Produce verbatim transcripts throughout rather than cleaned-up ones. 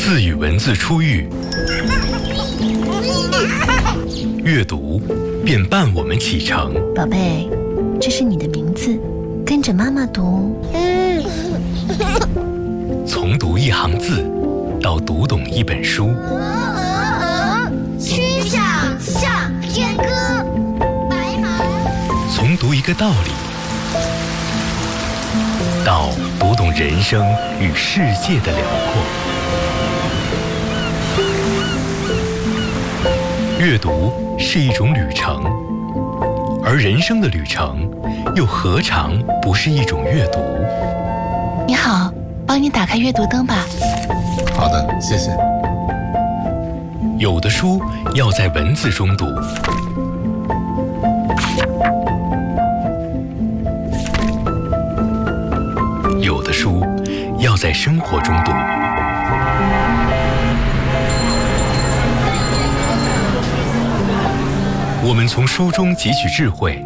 字与文字初遇，阅读便伴我们启程。 宝贝，这是你的名字，跟着妈妈读。 从读一行字到读懂一本书， 曲项向天歌，白马。 从读一个道理到读懂人生与世界的辽阔。阅读是一种旅程，而人生的旅程又何尝不是一种阅读？ 你好，帮你打开阅读灯吧。 好的，谢谢。 有的书要在文字中读，有的书要在生活中读。我们从书中汲取智慧，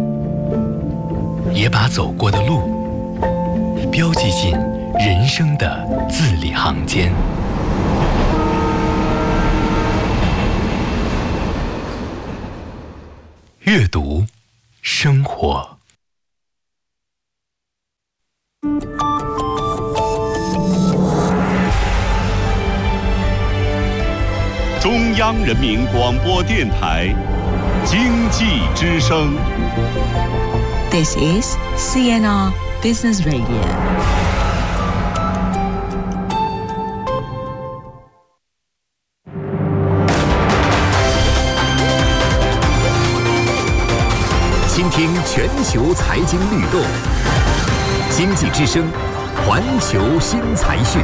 也把走过的路标记进人生的字里行间。阅读，生活。 中央人民广播电台经济之声。 This is C N R Business Radio. 倾听全球财经律动，经济之声，环球新财讯。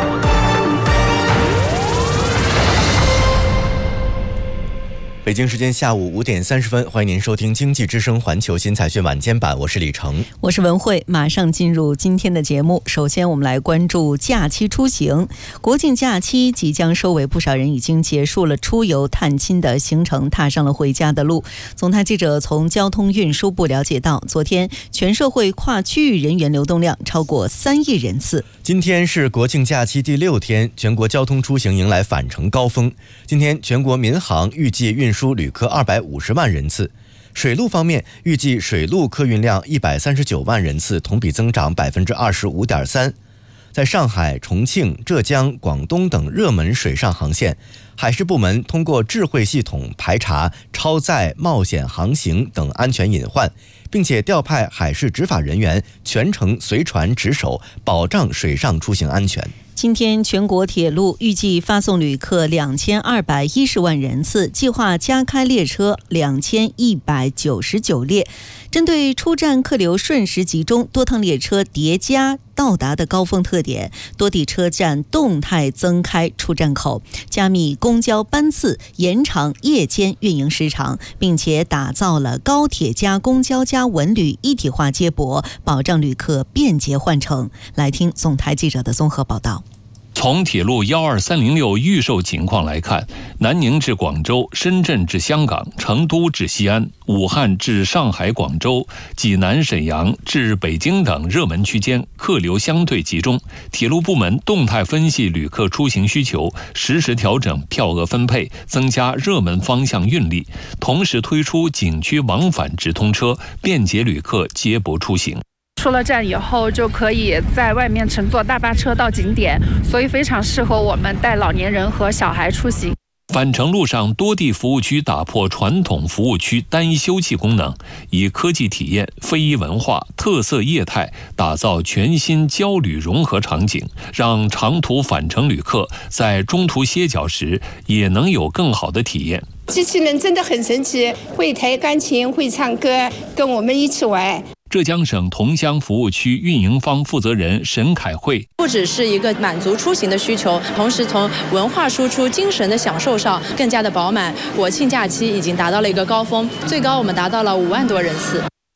北京时间下午五点三十分，欢迎您收听经济之声环球新财讯晚间版，我是李成， 我是文慧，马上进入今天的节目。首先我们来关注假期出行。国庆假期即将收尾，不少人已经结束了出游探亲的行程，踏上了回家的路。总台记者从交通运输部了解到，昨天全社会跨区域人员流动量超过三亿人次。 今天是国庆假期第六天，全国交通出行迎来返程高峰。今天全国民航预计运输旅客二百五十万人次，水路方面预计水路客运量一百三十九万人次，同比增长百分之二十五点三。在上海、重庆、浙江、广东等热门水上航线，海事部门通过智慧系统排查超载、冒险航行等安全隐患，并且调派海事执法人员全程随船值守，保障水上出行安全。 今天全国铁路预计发送旅客两千二百一十万人次，计划加开列车两千一百九十九列。针对出站客流瞬时集中、多趟列车叠加到达的高峰特点，多地车站动态增开出站口，加密公交班次，延长夜间运营时长，并且打造了高铁加公交加文旅一体化接驳，保障旅客便捷换乘。来听总台记者的综合报道。 从铁路一二三零六预售情况来看，南宁至广州、深圳至香港、成都至西安、武汉至上海、广州、济南、沈阳至北京等热门区间客流相对集中。铁路部门动态分析旅客出行需求，实时调整票额分配，增加热门方向运力，同时推出景区往返直通车，便捷旅客接驳出行。 出了站以后就可以在外面乘坐大巴车到景点，所以非常适合我们带老年人和小孩出行。 返程路上，多地服务区打破传统服务区单一休憩功能，以科技体验、非遗文化、特色业态打造全新交旅融合场景，让长途返程旅客在中途歇脚时也能有更好的体验。 机器人真的很神奇，会弹钢琴，会唱歌，跟我们一起玩。 浙江省桐乡服务区运营方负责人沈凯慧， 不只是一个满足出行的需求，同时从文化输出、精神的享受上更加的饱满。国庆假期已经达到了一个高峰，最高我们达到了五万多人次。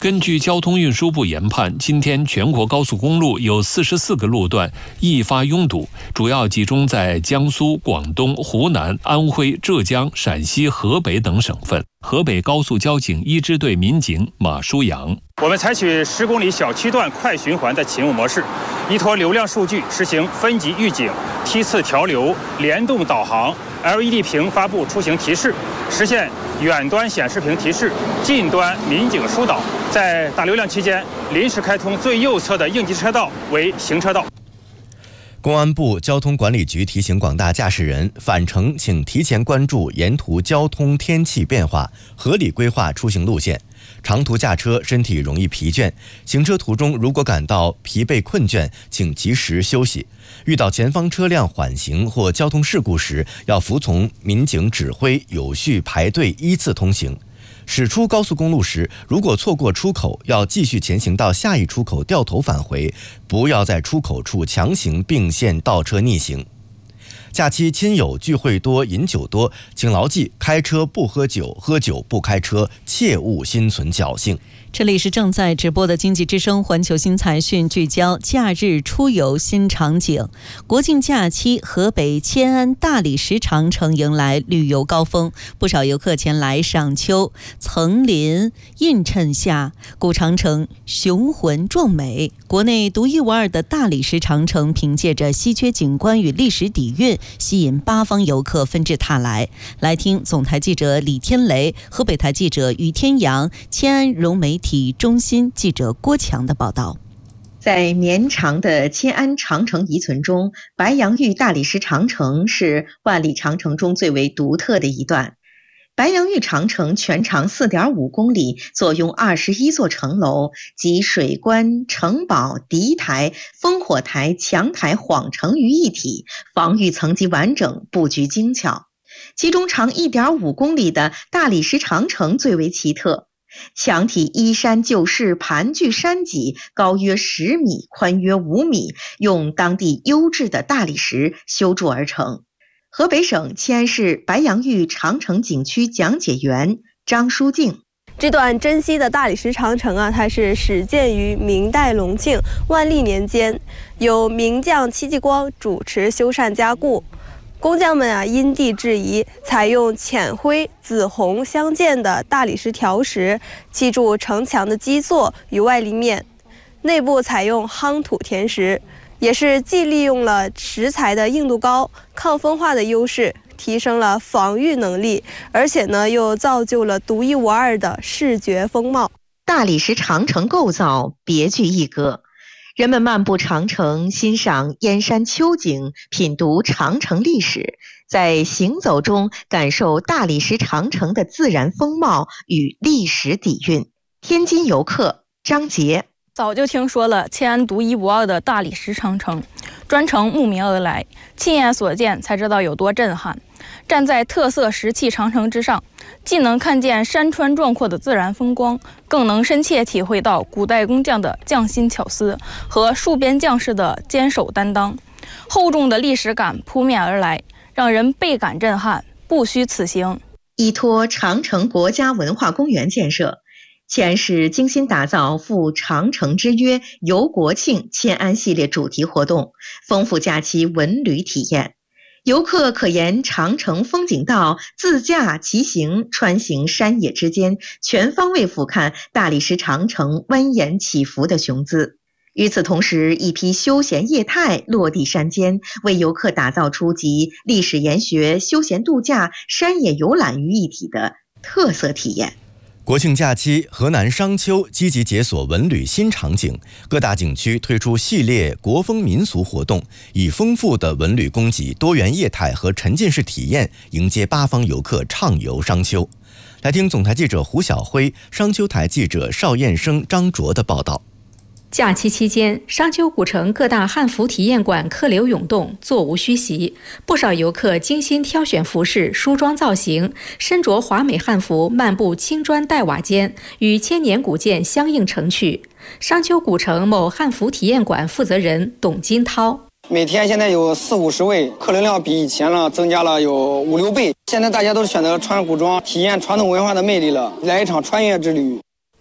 根据交通运输部研判，今天全国高速公路有四十四个路段易发拥堵，主要集中在江苏、广东、湖南、安徽、浙江、陕西、河北等省份。河北高速交警一支队民警马书阳： 我们采取十公里小区段快循环的勤务模式，依托流量数据实行分级预警、梯次调流、联动导航、L E D 屏发布出行提示，实现远端显示屏提示，近端民警疏导。在大流量期间，临时开通最右侧的应急车道为行车道。 公安部交通管理局提醒广大驾驶人，返程请提前关注沿途交通天气变化，合理规划出行路线。长途驾车身体容易疲倦，行车途中如果感到疲惫困倦，请及时休息。遇到前方车辆缓行或交通事故时，要服从民警指挥，有序排队依次通行。驶出高速公路时，如果错过出口，要继续前行到下一出口掉头返回，不要在出口处强行并线倒车逆行。假期亲友聚会多，饮酒多，请牢记开车不喝酒，喝酒不开车，切勿心存侥幸。 这里是正在直播的经济之声环球新财讯，聚焦假日出游新场景。国庆假期，河北迁安大理石长城迎来旅游高峰，不少游客前来赏秋。层林映衬下，古长城雄浑壮美。国内独一无二的大理石长城，凭借着稀缺景观与历史底蕴，吸引八方游客纷至沓来。来听总台记者李天雷、河北台记者于天阳、迁安融媒体中心记者郭强的报道。 在绵长的迁安长城遗存中，白洋峪大理石长城是万里长城中最为独特的一段。白洋峪长城全长 四点五公里，坐拥二十一座城楼，集水关、城堡、敌台、烽火台、墙台、晃城于一体，防御层级完整，布局精巧。其中长 一点五公里的大理石长城最为奇特，墙体依山就势，盘踞山脊，高约十米，宽约五米，用当地优质的大理石修筑而成。河北省迁安市白洋峪长城景区讲解员张书静： 这段珍稀的大理石长城啊，它是始建于明代隆庆万历年间，由名将戚继光主持修缮加固。工匠们啊，因地制宜，采用浅灰、紫红相间的大理石条石砌筑城墙的基座与外立面，内部采用夯土填实，也是既利用了石材的硬度高、抗风化的优势，提升了防御能力，而且呢，又造就了独一无二的视觉风貌。 大理石长城构造别具一格。人们漫步长城，欣赏燕山秋景，品读长城历史，在行走中感受大理石长城的自然风貌与历史底蕴。天津游客张杰： 早就听说了迁安独一无二的大理石长城，专程慕名而来，亲眼所见才知道有多震撼。站在特色石砌长城之上，既能看见山川壮阔的自然风光，更能深切体会到古代工匠的匠心巧思和戍边将士的坚守担当。厚重的历史感扑面而来，让人倍感震撼，不虚此行。 依托长城国家文化公园建设，迁安市精心打造赴长城之约游国庆迁安系列主题活动，丰富假期文旅体验。游客可沿长城风景道自驾骑行，穿行山野之间，全方位俯瞰大理石长城蜿蜒起伏的雄姿。与此同时，一批休闲业态落地山间，为游客打造出集历史研学、休闲度假、山野游览于一体的特色体验。 国庆假期，河南商丘积极解锁文旅新场景，各大景区推出系列国风民俗活动，以丰富的文旅供给、多元业态和沉浸式体验，迎接八方游客畅游商丘。来听总台记者胡晓辉、商丘台记者邵燕生、张卓的报道。 假期期间，商丘古城各大汉服体验馆客流涌动，座无虚席。不少游客精心挑选服饰、梳妆造型，身着华美汉服，漫步青砖黛瓦间，与千年古建相映成趣。商丘古城某汉服体验馆负责人董金涛： 每天现在有四五十位，客流量比以前呢增加了有五六倍。现在大家都选择穿古装，体验传统文化的魅力了，来一场穿越之旅。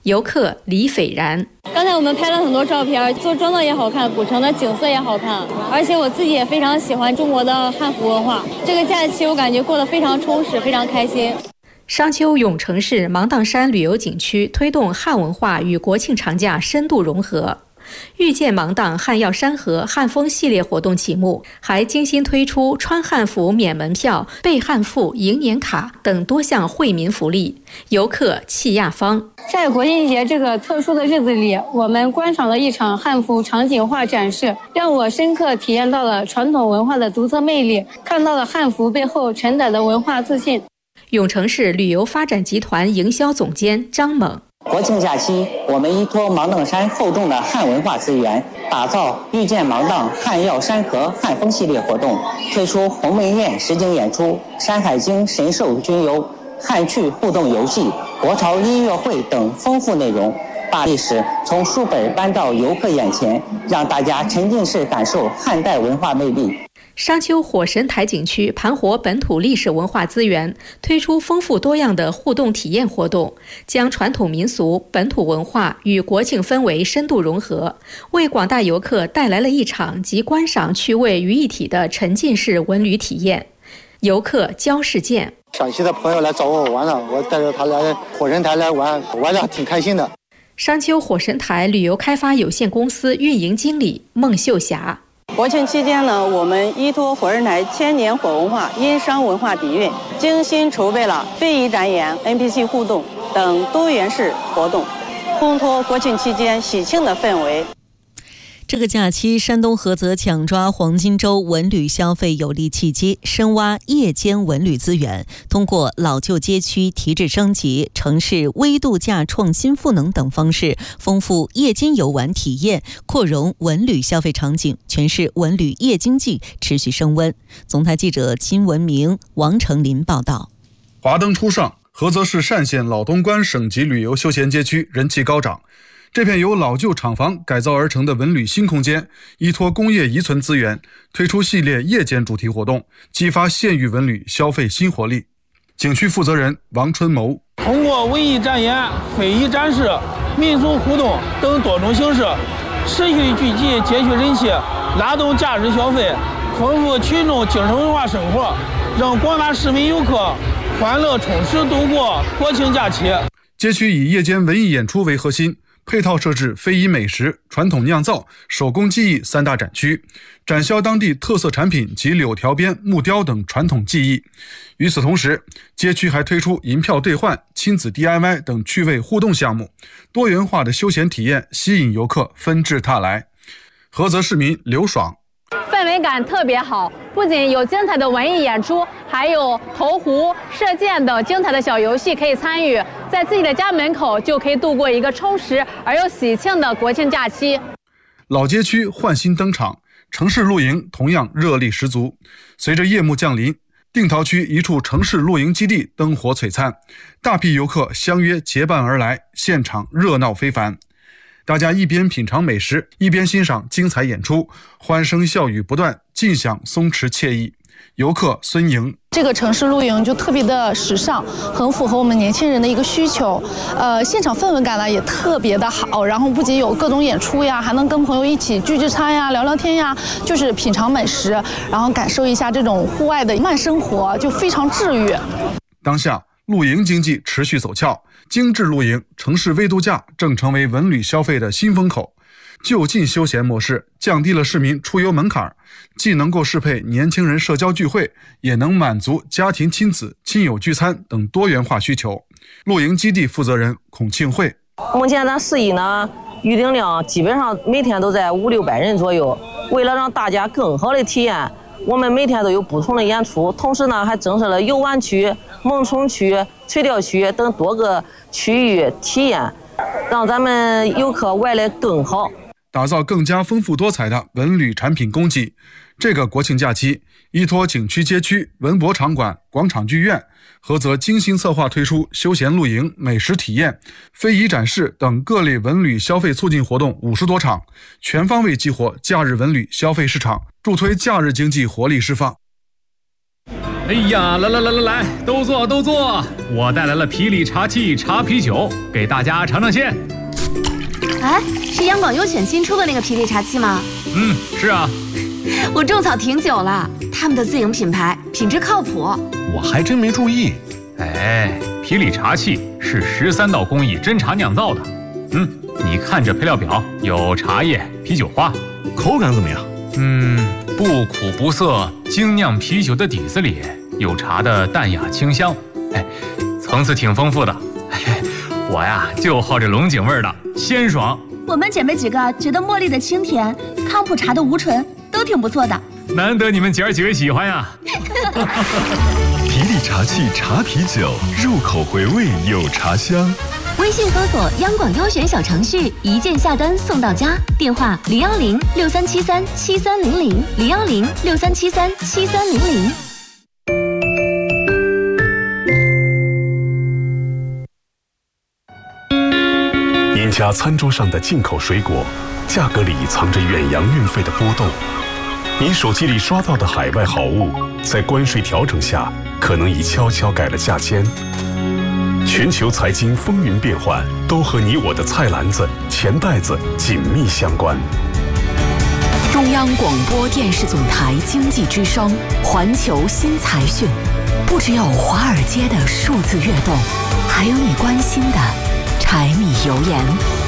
游客李斐然。 刚才我们拍了很多照片，做装的也好看，古城的景色也好看，而且我自己也非常喜欢中国的汉服文化。这个假期我感觉过得非常充实，非常开心。 商丘永城市芒砀山旅游景区推动汉文化与国庆长假深度融合。遇见芒砀汉药山河汉风系列活动启幕，还精心推出穿汉服免门票、备汉服迎年卡等多项惠民福利，游客气亚方。 在国庆节这个特殊的日子里，我们观赏了一场汉服场景化展示，让我深刻体验到了传统文化的独特魅力，看到了汉服背后承载的文化自信。 永城市旅游发展集团营销总监张猛。 国庆假期，我们依托芒砀山厚重的汉文化资源，打造遇见芒砀汉药山河汉风系列活动，推出鸿门宴实景演出、山海经神兽军游、汉趣互动游戏、国潮音乐会等丰富内容，把历史从书本搬到游客眼前，让大家沉浸式感受汉代文化魅力。 商丘火神台景区盘活本土历史文化资源，推出丰富多样的互动体验活动，将传统民俗、本土文化与国庆氛围深度融合，为广大游客带来了一场集观赏趣味于一体的沉浸式文旅体验。游客焦世健： 陕西的朋友来找我玩了，我带着他来火神台来玩，玩得挺开心的。 商丘火神台旅游开发有限公司运营经理孟秀霞。 国庆期间呢，我们依托火神台千年火文化、殷商文化底蕴，精心筹备了非遗展演、N P C 互动等多元式活动，烘托国庆期间喜庆的氛围。 这个假期，山东菏泽抢抓黄金周文旅消费有力契机，深挖夜间文旅资源，通过老旧街区提质升级、城市微度假创新赋能等方式，丰富夜间游玩体验，扩容文旅消费场景，诠释文旅夜经济持续升温。总台记者金文明、王成林报道。 华灯初上，菏泽市单县老东关省级旅游休闲街区人气高涨。这片由老旧厂房改造而成的文旅新空间，依托工业遗存资源，推出系列夜间主题活动，激发县域文旅消费新活力。景区负责人王春谋： 通过文艺展演、非遗展示、民俗互动等多种形式，持续聚集街区人气，拉动假日消费，丰富群众精神文化生活，让广大市民游客欢乐充实度过国庆假期。 街区以夜间文艺演出为核心，配套设置非遗美食、传统酿造、手工技艺三大展区，展销当地特色产品及柳条编、木雕等传统技艺。与此同时，街区还推出银票兑换、亲子 D I Y 等趣味互动项目，多元化的休闲体验吸引游客纷至沓来。菏泽市民刘爽： 氛围感特别好，不仅有精彩的文艺演出，还有投壶、射箭等精彩的小游戏可以参与，在自己的家门口就可以度过一个充实而又喜庆的国庆假期。 老街区焕新登场，城市露营同样热力十足。随着夜幕降临，定陶区一处城市露营基地灯火璀璨，大批游客相约结伴而来，现场热闹非凡。大家一边品尝美食，一边欣赏精彩演出，欢声笑语不断，尽享松弛惬意。游客孙莹： 这个城市露营就特别的时尚，很符合我们年轻人的一个需求。呃，现场氛围感呢也特别的好，然后不仅有各种演出呀，还能跟朋友一起聚聚餐呀、聊聊天呀，就是品尝美食，然后感受一下这种户外的慢生活，就非常治愈。 当下露营经济持续走俏，精致露营、城市微度假正成为文旅消费的新风口。就近休闲模式降低了市民出游门槛，既能够适配年轻人社交聚会，也能满足家庭亲子、亲友聚餐等多元化需求。露营基地负责人孔庆慧： 目前咱市一呢，预订量基本上每天都在五六百人左右。为了让大家更好的体验，我们每天都有不同的演出，同时呢还增设了游玩区、萌宠区、垂钓区等多个区域体验，让咱们游客玩得更好， 打造更加丰富多彩的文旅产品供给。这个国庆假期，依托景区街区、文博场馆、广场剧院，菏泽精心策划推出休闲露营、美食体验、非遗展示等各类文旅消费促进活动五十多场，全方位激活假日文旅消费市场，助推假日经济活力释放。 哎呀，来来来来来，都坐都坐！我带来了皮里茶气茶啤酒，给大家尝尝鲜。 哎，是央广优选新出的那个皮里茶气吗？ 嗯，是啊。 我种草挺久了，他们的自营品牌，品质靠谱。 我还真没注意。哎，皮里茶气是十三道工艺真茶酿造的。嗯，你看这配料表，有茶叶、啤酒花， 口感怎么样？ 嗯，不苦不涩，精酿啤酒的底子里有茶的淡雅清香，哎，层次挺丰富的。哎，我呀就好这龙井味的，鲜爽。 我们姐妹几个觉得茉莉的清甜，康普茶的无醇都挺不错的。 难得你们姐儿几位喜欢呀！ 皮里茶气茶啤酒，入口回味有茶香。 微信搜索央广优选小程序，一键下单送到家。电话零幺零六三七三七三零零零幺零六三七三七三零零。 您家餐桌上的进口水果，价格里藏着远洋运费的波动。您手机里刷到的海外好物，在关税调整下，可能已悄悄改了价签。全球财经风云变幻，都和你我的菜篮子、钱袋子紧密相关。 中央广播电视总台经济之声环球新财讯，不只有华尔街的数字跃动，还有你关心的柴米油盐。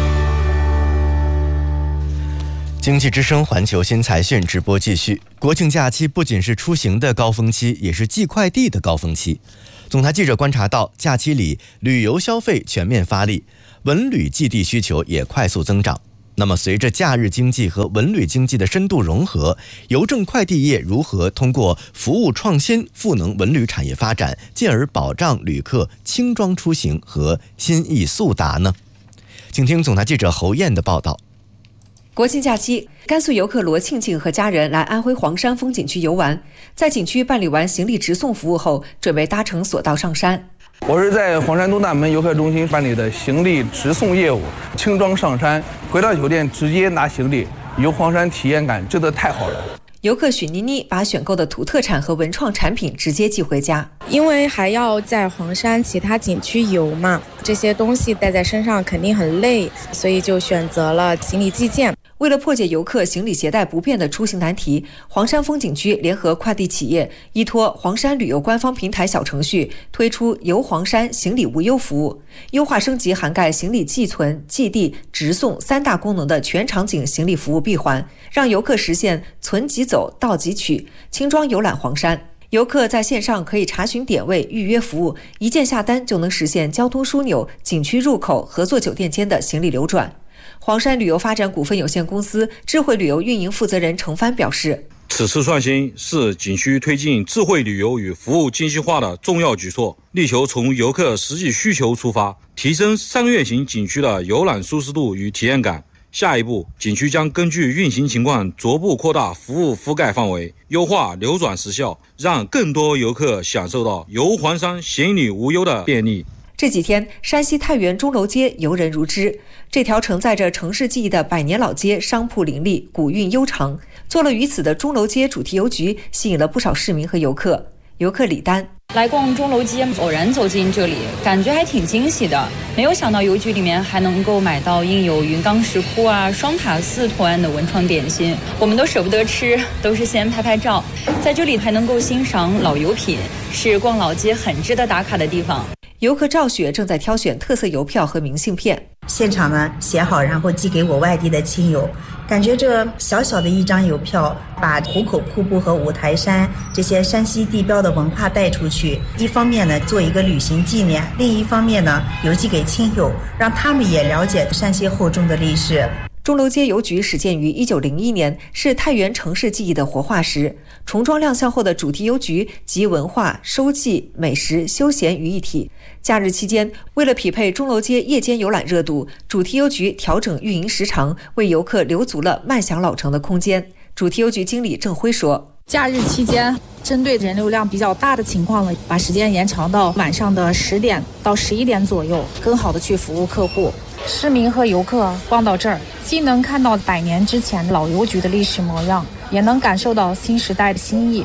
经济之声环球新财讯直播继续。国庆假期不仅是出行的高峰期，也是寄快递的高峰期。总台记者观察到，假期里旅游消费全面发力，文旅寄递需求也快速增长。那么随着假日经济和文旅经济的深度融合，邮政快递业如何通过服务创新赋能文旅产业发展，进而保障旅客轻装出行和心意速达呢？请听总台记者侯燕的报道。 国庆假期，甘肃游客罗庆庆和家人来安徽黄山风景区游玩，在景区办理完行李直送服务后，准备搭乘索道上山。 我是在黄山东大门游客中心办理的行李直送业务，轻装上山，回到酒店直接拿行李，游黄山体验感真的太好了。 游客许妮妮把选购的土特产和文创产品直接寄回家， 因为还要在黄山其他景区游嘛，这些东西带在身上肯定很累，所以就选择了行李寄件。 为了破解游客行李携带不便的出行难题，黄山风景区联合快递企业，依托黄山旅游官方平台小程序，推出游黄山行李无忧服务，优化升级涵盖行李寄存、寄递、直送三大功能的全场景行李服务闭环，让游客实现存即走、到即取，轻装游览黄山。游客在线上可以查询点位、预约服务，一键下单就能实现交通枢纽、景区入口、合作酒店间的行李流转。黄山旅游发展股份有限公司智慧旅游运营负责人程帆表示， 此次创新是景区推进智慧旅游与服务精细化的重要举措，力求从游客实际需求出发，提升商业型景区的游览舒适度与体验感。下一步，景区将根据运行情况逐步扩大服务覆盖范围，优化流转时效，让更多游客享受到游黄山行李无忧的便利。 这几天，山西太原钟楼街游人如织。这条承载着城市记忆的百年老街，商铺林立，古韵悠长。坐落于此的钟楼街主题邮局，吸引了不少市民和游客。游客李丹来逛钟楼街，偶然走进这里，感觉还挺惊喜的。没有想到邮局里面还能够买到印有云冈石窟啊、双塔寺图案的文创点心，我们都舍不得吃，都是先拍拍照。在这里还能够欣赏老邮品，是逛老街很值得打卡的地方。 游客赵雪正在挑选特色邮票和明信片， 现场呢写好，然后寄给我外地的亲友。感觉这小小的一张邮票，把壶口瀑布和五台山这些山西地标的文化带出去，一方面呢做一个旅行纪念，另一方面呢邮寄给亲友，让他们也了解山西厚重的历史。 钟楼街邮局始建于一九零一年，是太原城市记忆的活化石。重装亮相后的主题邮局集文化、收寄、美食、休闲于一体。假日期间，为了匹配钟楼街夜间游览热度，主题邮局调整运营时长，为游客留足了漫享老城的空间。主题邮局经理郑辉说， 假日期间，针对人流量比较大的情况呢，把时间延长到晚上的十点到十一点左右，更好的去服务客户。市民和游客逛到这儿，既能看到百年之前老邮局的历史模样，也能感受到新时代的新意。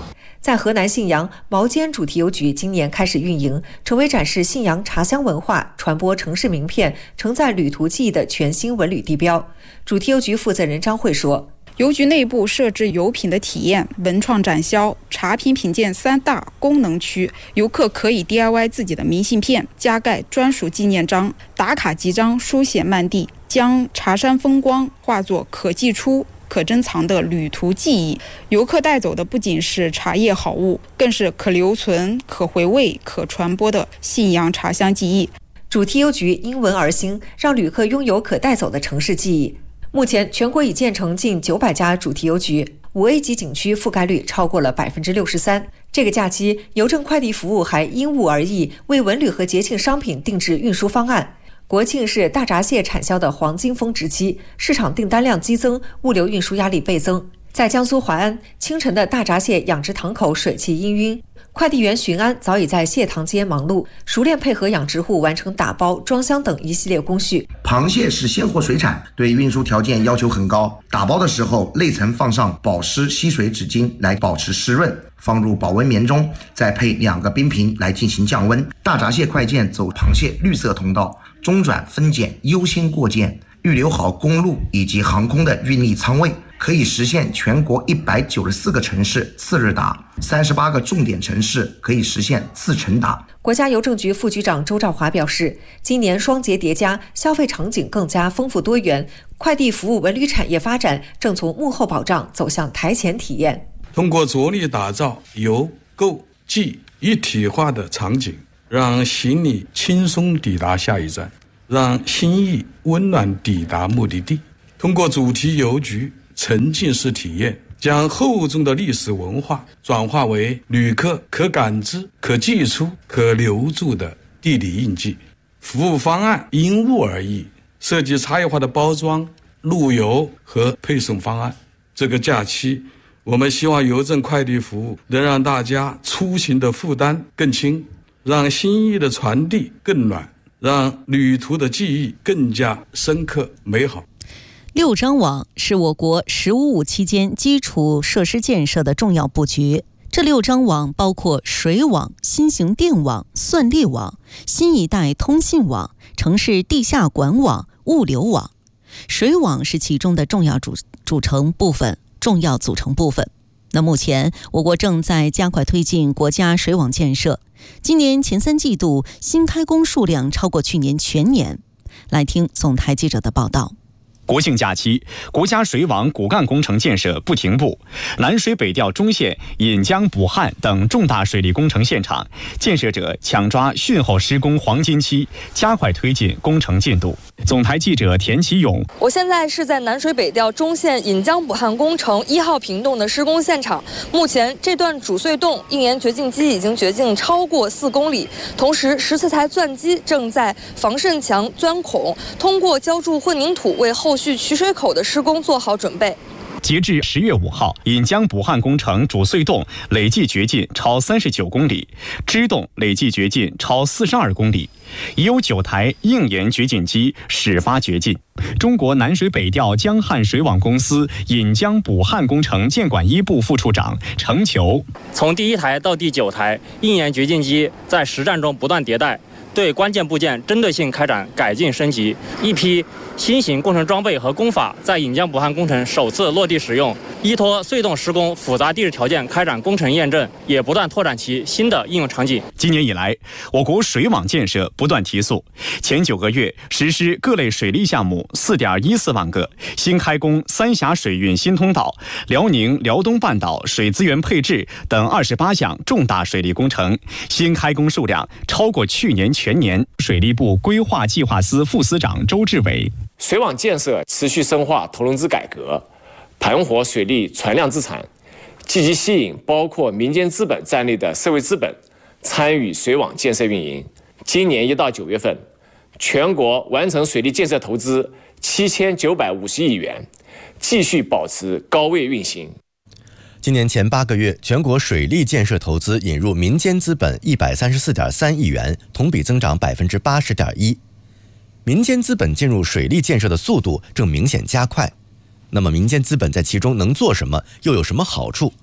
在河南信阳，毛尖主题邮局今年开始运营，成为展示信阳茶乡文化、传播城市名片、承载旅途记忆的全新文旅地标。主题邮局负责人张慧说， 邮局内部设置邮品的体验、文创展销、茶品品鉴三大功能区，游客可以 D I Y 自己的明信片，加盖专属纪念章，打卡集章，书写漫地，将茶山风光化作可寄出、可珍藏的旅途记忆。游客带走的不仅是茶叶好物，更是可留存、可回味、可传播的信阳茶乡记忆。 主题邮局因文而兴，让旅客拥有可带走的城市记忆。目前，全国已建成近九百家主题邮局，五 A 级景区覆盖率超过了百分之六十三。这个假期，邮政快递服务还因物而异，为文旅和节庆商品定制运输方案。国庆是大闸蟹产销的黄金峰值期，市场订单量激增，物流运输压力倍增。在江苏淮安，清晨的大闸蟹养殖塘口水汽氤氲，快递员巡安早已在蟹塘间忙碌，熟练配合养殖户完成打包、装箱等一系列工序。 螃蟹是鲜活水产，对运输条件要求很高。打包的时候，内层放上保湿吸水纸巾来保持湿润，放入保温棉中，再配两个冰瓶来进行降温。大闸蟹快件走螃蟹绿色通道，中转分拣优先过件，预留好公路以及航空的运力仓位，可以实现全国一百九十四个城市次日达，三十八个重点城市可以实现次晨达。 国家邮政局副局长周兆华表示，今年双节叠加，消费场景更加丰富多元，快递服务文旅产业发展正从幕后保障走向台前体验。 通过着力打造邮购寄一体化的场景，让行李轻松抵达下一站，让心意温暖抵达目的地。通过主题邮局沉浸式体验，将厚重的历史文化转化为旅客可感知、可寄出、可留住的地理印记。服务方案因物而异，设计差异化的包装、路邮和配送方案。这个假期，我们希望邮政快递服务能让大家出行的负担更轻，让心意的传递更暖，让旅途的记忆更加深刻美好。 六张网是我国“十五五”期间基础设施建设的重要布局。这六张网包括水网、新型电网、算力网、新一代通信网、城市地下管网、物流网。水网是其中的重要组组成部分。重要组成部分。那目前，我国正在加快推进国家水网建设。今年前三季度新开工数量超过去年全年。来听总台记者的报道。 国庆假期，国家水网骨干工程建设不停步，南水北调中线、引江补汉等重大水利工程现场，建设者抢抓汛后施工黄金期，加快推进工程进度。总台记者田启勇， 我现在是在南水北调中线引江补汉工程一号平洞的施工现场。目前这段主隧洞硬岩掘进机已经掘进超过四公里，同时石刺材钻机正在防渗墙钻孔，通过浇筑混凝土为后续取水口的施工做好准备。 截至十月五号，引江补汉工程主隧洞累计掘进超三十九公里，支洞累计掘进超四十二公里，已有九台硬岩掘进机始发掘进。中国南水北调江汉水网公司引江补汉工程建管一部副处长程球， 从第一台到第九台硬岩掘进机在实战中不断迭代，对关键部件针对性开展改进升级，一批新型工程装备和工法在引江补汉工程首次落地使用。依托隧洞施工复杂地质条件开展工程验证，也不断拓展其新的应用场景。 今年以来，我国水网建设不断提速，前九个月实施各类水利项目四点一四万个，新开工三峡水运新通道、辽宁辽东半岛水资源配置等二十八项重大水利工程，新开工数量超过去年全年。水利部规划计划司副司长周志伟， 水网建设持续深化投融资改革，盘活水利存量资产，积极吸引包括民间资本在内的社会资本参与水网建设运营。今年一到九月份，全国完成水利建设投资七千九百五十亿元，继续保持高位运行。 今年前八个月，全国水利建设投资引入民间资本一百三十四点三亿元，同比增长百分之八十点一。民间资本进入水利建设的速度正明显加快。那么，民间资本在其中能做什么，又有什么好处？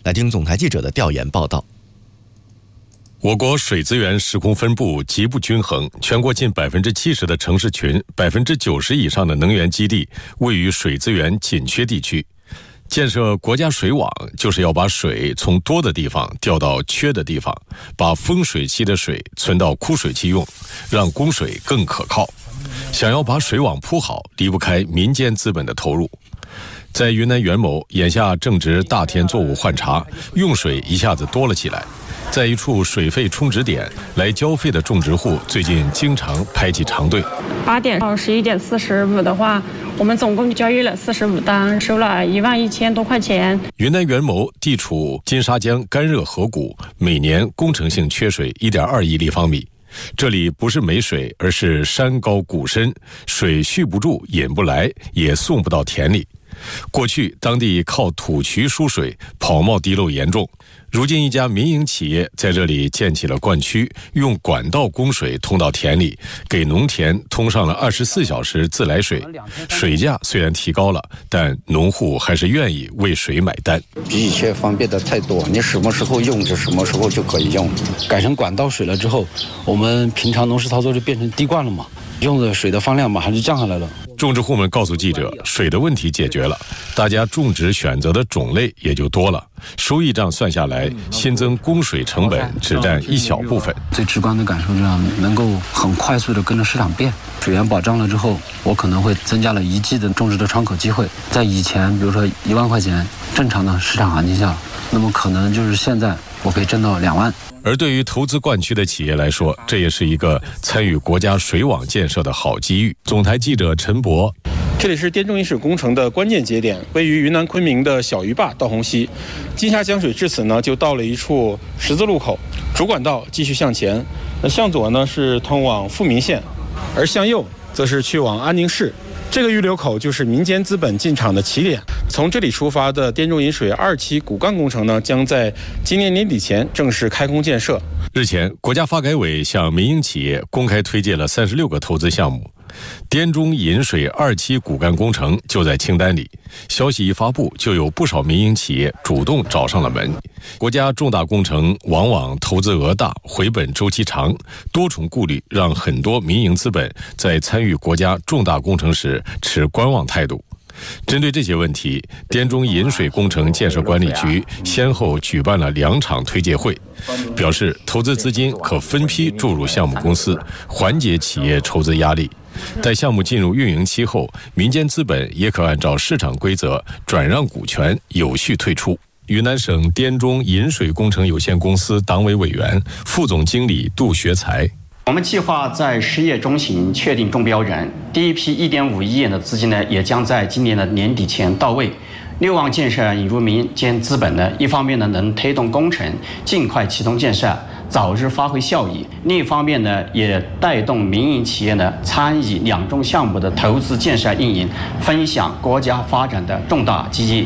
来听总台记者的调研报道。 我国水资源时空分布极不均衡，全国近百分之七十的城市群，百分之九十以上的能源基地位于水资源紧缺地区。建设国家水网，就是要把水从多的地方调到缺的地方，把丰水期的水存到枯水期用，让供水更可靠。想要把水网铺好，离不开民间资本的投入。在云南元谋，眼下正值大田作物换茬，用水一下子多了起来。在一处水费充值点，来交费的种植户最近经常排起长队。 八点到十一点四十五的话，我们总共交易了四十五单，收了一万一千多块钱。 云南元谋地处金沙江干热河谷，每年工程性缺水一点二亿立方米。这里不是没水，而是山高谷深，水蓄不住，引不来，也送不到田里。过去当地靠土渠输水，跑冒滴漏严重。如今一家民营企业在这里建起了灌区，用管道供水通到田里，给农田通上了二十四小时自来水。水价虽然提高了，但农户还是愿意为水买单。 比以前方便的太多，你什么时候用就什么时候就可以用。改成管道水了之后，我们平常农事操作就变成滴灌了嘛，用的水的放量马上就降下来了。 种植户们告诉记者，水的问题解决了，大家种植选择的种类也就多了，收益账算下来，新增供水成本只占一小部分。 最直观的感受是能够很快速的跟着市场变，水源保障了之后，我可能会增加了一季的种植的窗口机会。在以前比如说一万块钱正常的市场行情下，那么可能就是现在我可以挣到两万。 而对于投资灌区的企业来说，这也是一个参与国家水网建设的好机遇。总台记者陈博， 这里是滇中引水工程的关键节点，位于云南昆明的小鱼坝到洪溪，金沙江水至此呢就到了一处十字路口，主管道继续向前，那向左呢是通往富民县，而向右则是去往安宁市。这个预留口就是民间资本进场的起点。从这里出发的滇中引水二期骨干工程呢，将在今年年底前正式开工建设。 日前，国家发改委向民营企业公开推荐了三十六个投资项目，滇中引水二期骨干工程就在清单里。消息一发布，就有不少民营企业主动找上了门。国家重大工程往往投资额大，回本周期长，多重顾虑让很多民营资本在参与国家重大工程时持观望态度。针对这些问题，滇中引水工程建设管理局先后举办了两场推介会，表示投资资金可分批注入项目公司，缓解企业筹资压力。待项目进入运营期后，民间资本也可按照市场规则转让股权，有序退出。云南省滇中引水工程有限公司党委委员、副总经理杜学才。 我们计划在十月中旬确定中标人，第一批一点五亿元的资金呢，也将在今年的年底前到位。六望建设引入民间资本呢，一方面呢能推动工程尽快启动建设，早日发挥效益；另一方面呢，也带动民营企业呢参与两中项目的投资建设运营，分享国家发展的重大机遇。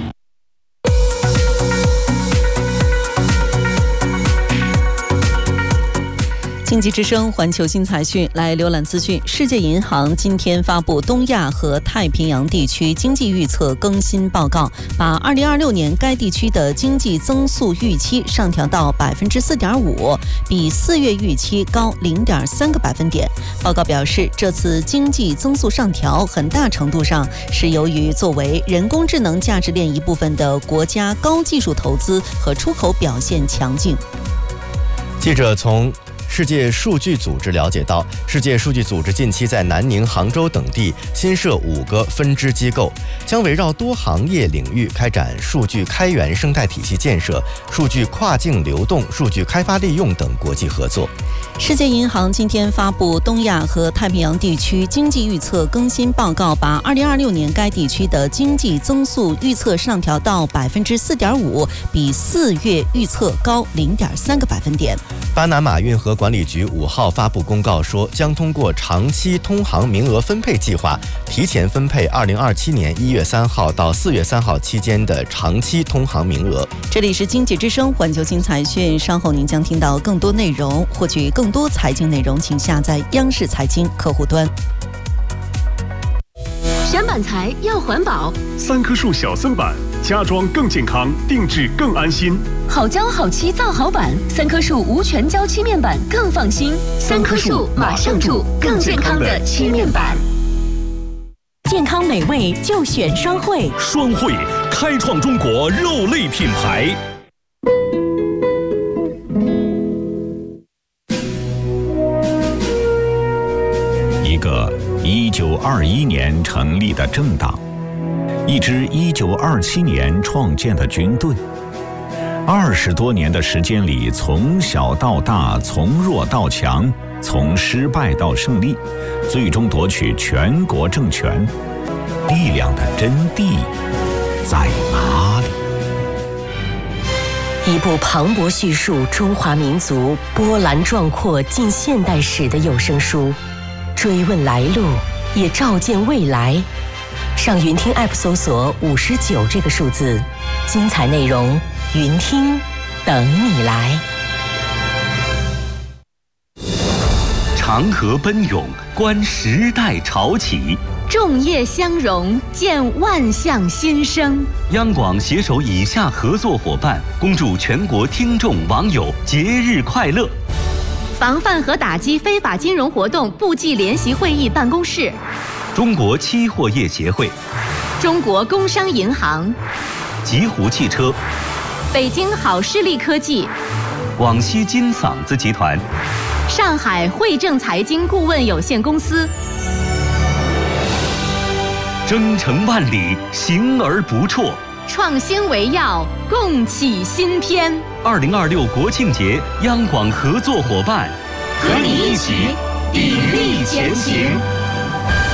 经济之声环球新财讯来浏览资讯。世界银行今天发布东亚和太平洋地区经济预测更新报告，把二零二六年该地区的经济增速预期上调到百分之四点五，比四月预期高零点三个百分点。报告表示，这次经济增速上调很大程度上是由于作为人工智能价值链一部分的国家高技术投资和出口表现强劲。 记者从世界数据组织了解到，世界数据组织近期在南宁、杭州等地新设五个分支机构，将围绕多行业领域开展数据开源生态体系建设、数据跨境流动、数据开发利用等国际合作。 世界银行今天发布东亚和太平洋地区经济预测更新报告，把二零二六年该地区的经济增速预测上调到百分之四点五，比四月预测高零点三个百分点。 巴拿马运河管理局五号发布公告说，将通过长期通航名额分配计划，提前分配二零二七年一月三号到四月三号期间的长期通航名额。 这里是经济之声环球新财讯，稍后您将听到更多内容。获取更多财经内容，请下载央视财经客户端。 选板材要环保， 三棵树小僧板家装更健康，定制更安心。 好胶好漆造好板，三棵树无醛胶漆面板更放心。三棵树马上住，更健康的漆面板。 健康美味就选双汇， 双汇开创中国肉类品牌。一个一九二一年成立的政党，一支一九二七年创建的军队，二十多年的时间里，从小到大，从弱到强，从失败到胜利，最终夺取全国政权。力量的真谛在哪里？ 一部磅礴叙述中华民族波澜壮阔近现代史的有声书，追问来路，也照见未来。上云听 App 搜索五十九这个数字，精彩内容云听等你来。 长河奔涌，观时代潮起。 众业相融，见万象新生。 央广携手以下合作伙伴，恭祝全国听众网友节日快乐。 防范和打击非法金融活动部际联席会议办公室， 中国期货业协会， 中国工商银行， 极狐汽车， 北京好视力科技， 广西金嗓子集团， 上海汇正财经顾问有限公司。 征程万里，行而不辍。 创新为要，共启新篇。 二零二六国庆节，央广合作伙伴， 和你一起砥砺前行。